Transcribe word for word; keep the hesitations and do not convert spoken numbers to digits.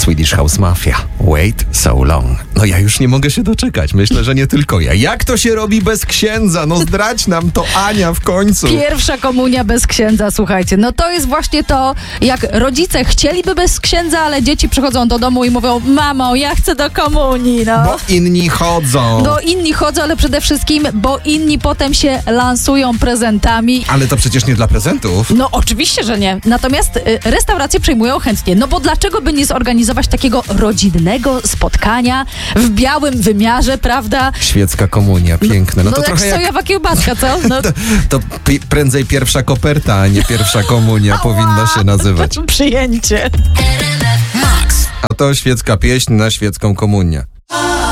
Swedish House Mafia. Wait so long. No ja już nie mogę się doczekać. Myślę, że nie tylko ja. Jak to się robi bez księdza? No zdradź nam to, Ania, w końcu. Pierwsza komunia bez księdza, słuchajcie. No to jest właśnie to, jak rodzice chcieliby bez księdza, ale dzieci przychodzą do domu i mówią: mamo, ja chcę do komunii, no. Bo inni chodzą. Bo inni chodzą, ale przede wszystkim, bo inni potem się lansują prezentami. Ale to przecież nie dla prezentów. No oczywiście, że nie. Natomiast y, restauracje przyjmują chętnie. No bo dlaczego by nie zorganizować takiego rodzinnego spotkania w białym wymiarze, prawda? Świecka komunia, piękne. No, No, to jak trochę jak... sojowa kiełbaska, co? No, To, to pi- prędzej pierwsza koperta, a nie pierwsza komunia powinno się nazywać. przyjęcie. A to świecka pieśń na świecką komunię.